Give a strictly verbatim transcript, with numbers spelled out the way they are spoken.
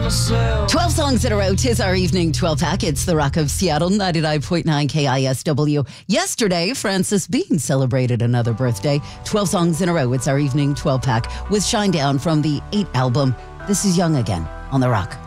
twelve songs in a row. Tis our evening twelve pack. It's the Rock of Seattle, ninety-nine point nine K I S W. Yesterday, Frances Bean celebrated another birthday. twelve songs in a row. It's our evening twelve pack with Shinedown from the eight album. This is Young Again on the Rock.